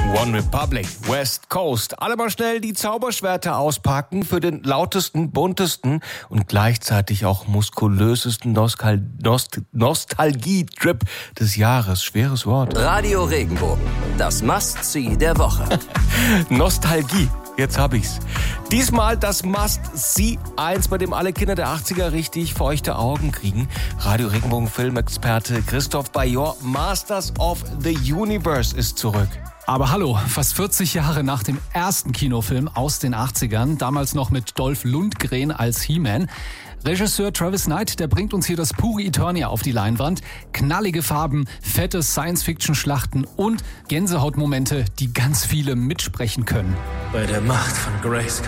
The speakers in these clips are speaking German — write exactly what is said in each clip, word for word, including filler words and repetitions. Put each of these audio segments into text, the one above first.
One Republic, West Coast. Alle mal schnell die Zauberschwerter auspacken für den lautesten, buntesten und gleichzeitig auch muskulösesten Nostal- Nost- Nostalgie-Trip des Jahres. Schweres Wort. Radio Regenbogen, das Must-See der Woche. Nostalgie. Jetzt hab ich's. Diesmal das Must-See eins, bei dem alle Kinder der achtziger richtig feuchte Augen kriegen. Radio Regenbogen Filmexperte Christoph Bajor, Masters of the Universe, ist zurück. Aber hallo, fast vierzig Jahre nach dem ersten Kinofilm aus den achtzigern, damals noch mit Dolph Lundgren als He-Man. Regisseur Travis Knight, der bringt uns hier das pure Eternia auf die Leinwand. Knallige Farben, fette Science-Fiction-Schlachten und Gänsehautmomente, die ganz viele mitsprechen können. Bei der Macht von Grayskull.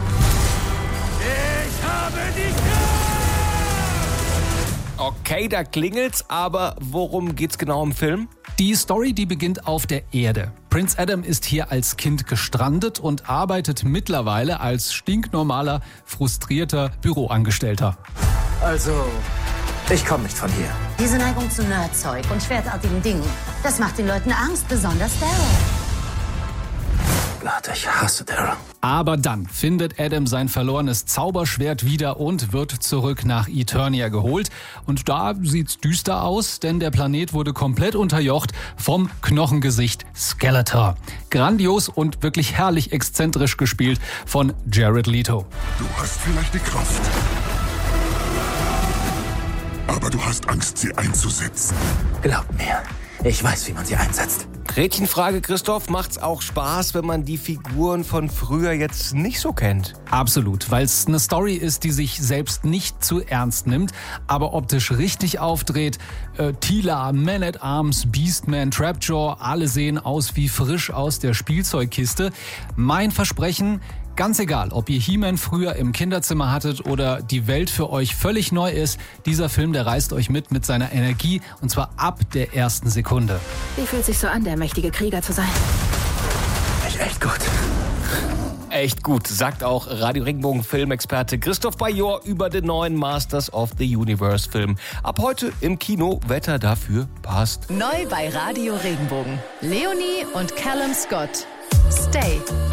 Ich habe dich! Okay, da klingelt's, aber worum geht's genau im Film? Die Story, die beginnt auf der Erde. Prinz Adam ist hier als Kind gestrandet und arbeitet mittlerweile als stinknormaler, frustrierter Büroangestellter. Also, ich komme nicht von hier. Diese Neigung zu Nerdzeug und schwertartigen Dingen, das macht den Leuten Angst, besonders Daryl. Gott, ich hasse Daryl. Aber dann findet Adam sein verlorenes Zauberschwert wieder und wird zurück nach Eternia geholt. Und da sieht's düster aus, denn der Planet wurde komplett unterjocht vom Knochengesicht Skeletor. Grandios und wirklich herrlich exzentrisch gespielt von Jared Leto. Du hast vielleicht die Kraft, aber du hast Angst, sie einzusetzen. Glaub mir, ich weiß, wie man sie einsetzt. Gretchenfrage, Christoph, macht's auch Spaß, wenn man die Figuren von früher jetzt nicht so kennt? Absolut, weil es eine Story ist, die sich selbst nicht zu ernst nimmt, aber optisch richtig aufdreht. Äh, Teela, Man-at-Arms, Beastman, Trapjaw, alle sehen aus wie frisch aus der Spielzeugkiste. Mein Versprechen: ganz egal, ob ihr He-Man früher im Kinderzimmer hattet oder die Welt für euch völlig neu ist, dieser Film, der reißt euch mit mit seiner Energie, und zwar ab der ersten Sekunde. Wie fühlt sich so an, der mächtige Krieger zu sein? Echt, echt gut. Echt gut, sagt auch Radio Regenbogen Filmexperte Christoph Bajor über den neuen Masters of the Universe Film. Ab heute im Kino, Wetter dafür passt. Neu bei Radio Regenbogen. Leonie und Callum Scott. Stay.